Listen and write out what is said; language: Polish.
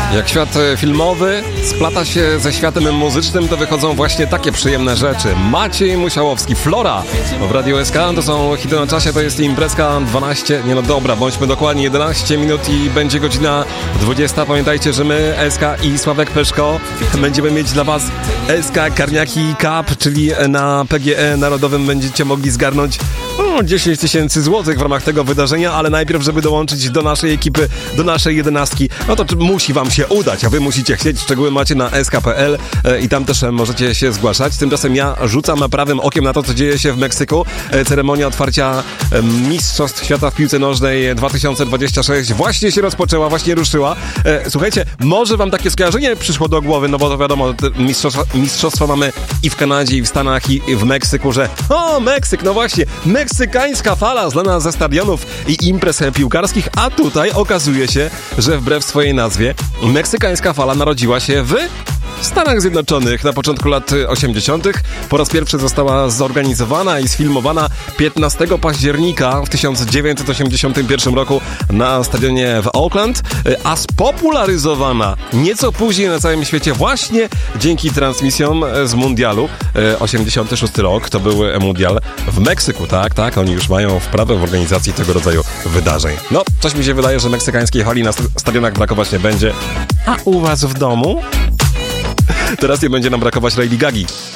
Jak świat filmowy splata się ze światem muzycznym, to wychodzą właśnie takie przyjemne rzeczy. Maciej Musiałowski, Flora w Radio SK, to są hity na czasie, to jest imprezka 12, bądźmy dokładnie 11 minut i będzie godzina 20. Pamiętajcie, że my, SK i Sławek Peszko, będziemy mieć dla was SK Karniaki Cup, czyli na PGE Narodowym będziecie mogli zgarnąć 10 000 złotych w ramach tego wydarzenia, ale najpierw, żeby dołączyć do naszej ekipy, do naszej 11, no to musi wam się udać, a wy musicie chcieć. Szczegóły macie na sk.pl i tam też możecie się zgłaszać. Tymczasem ja rzucam prawym okiem na to, co dzieje się w Meksyku. Ceremonia otwarcia Mistrzostw Świata w piłce nożnej 2026 właśnie się rozpoczęła, właśnie ruszyła. Słuchajcie, może wam takie skojarzenie przyszło do głowy, no bo to wiadomo, mistrzostwa mamy i w Kanadzie, i w Stanach, i w Meksyku, że Meksyk, no właśnie, meksykańska fala znana ze stadionów i imprez piłkarskich, a tutaj okazuje się, że wbrew swojej nazwie meksykańska fala narodziła się w Stanach Zjednoczonych na początku lat 80. Po raz pierwszy została zorganizowana i sfilmowana 15 października w 1981 roku na stadionie w Oakland, a spopularyzowana nieco później na całym świecie właśnie dzięki transmisjom z mundialu. 86 rok to był mundial w Meksyku, tak, oni już mają wprawę w organizacji tego rodzaju wydarzeń. No, coś mi się wydaje, że meksykańskiej hali na stadionach brakować nie będzie. A u was w domu? Teraz nie będzie nam brakować Lady Gagi.